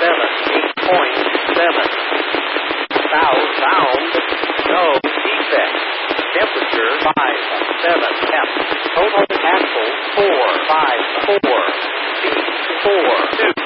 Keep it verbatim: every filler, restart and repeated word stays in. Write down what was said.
seven, eight point seven. Sound, sound, no defect. Temperature, five, seven, F. Total axle, four, five, four. Speed, four, two.